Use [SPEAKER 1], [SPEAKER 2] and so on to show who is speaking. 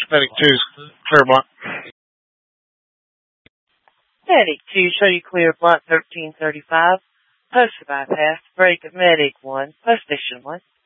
[SPEAKER 1] Medic 2's Claremont.
[SPEAKER 2] Medic 2, show you clear block 1335. Post bypass, break of Medic 1, post station 1.